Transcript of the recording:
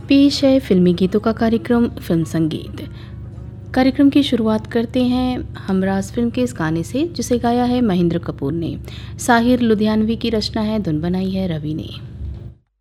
पेश है फिल्मी गीतों का कार्यक्रम फिल्म संगीत। कार्यक्रम की शुरुआत करते हैं हमराज फिल्म के इस गाने से, जिसे गाया है महेंद्र कपूर ने। साहिर लुधियानवी की रचना है, धुन बनाई है रवि ने।